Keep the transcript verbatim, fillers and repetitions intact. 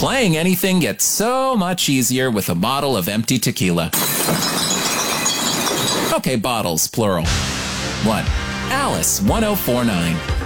Playing anything gets so much easier with a bottle of empty tequila. Okay, bottles, plural. one. Alice, one oh four nine.